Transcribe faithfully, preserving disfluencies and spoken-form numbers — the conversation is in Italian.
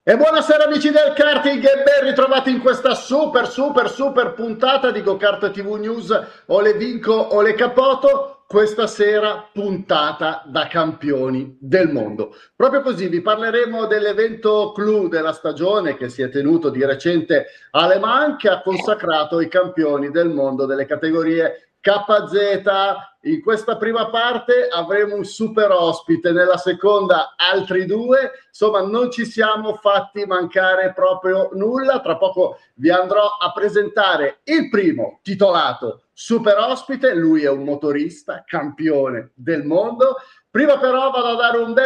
E buonasera amici del karting e ben ritrovati in questa super super super puntata di GoKart T V News. O le vinco o le capoto. Questa sera puntata da campioni del mondo. Proprio così vi parleremo dell'evento clou della stagione che si è tenuto di recente a Le Mans, che ha consacrato i campioni del mondo delle categorie K Z. In questa prima parte avremo un super ospite, nella seconda altri due, insomma non ci siamo fatti mancare proprio nulla. Tra poco vi andrò a presentare il primo titolato super ospite, lui è un motorista campione del mondo. Prima però vado a dare un bel